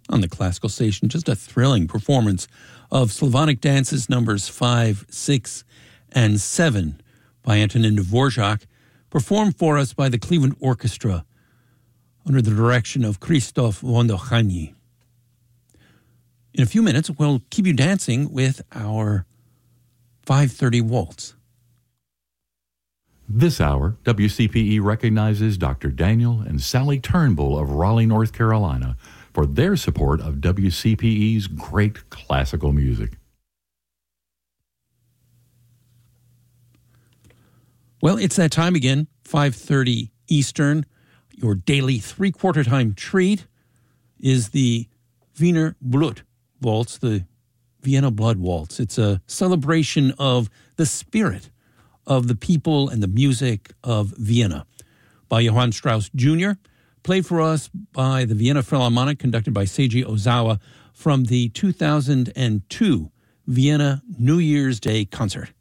on the classical station. Just a thrilling performance of Slavonic dances numbers 5, 6, and 7 by Antonin Dvorak, performed for us by the Cleveland Orchestra under the direction of Krzysztof Wądochanyi. In a few minutes, we'll keep you dancing with our 5:30 waltz. This hour, WCPE recognizes Dr. Daniel and Sally Turnbull of Raleigh, North Carolina, for their support of WCPE's great classical music. Well, it's that time again, 5:30 Eastern. Your daily three-quarter time treat is the Wiener Blut Waltz, the Vienna Blood Waltz. It's a celebration of the spirit of the people and the music of Vienna by Johann Strauss Jr., played for us by the Vienna Philharmonic, conducted by Seiji Ozawa from the 2002 Vienna New Year's Day concert.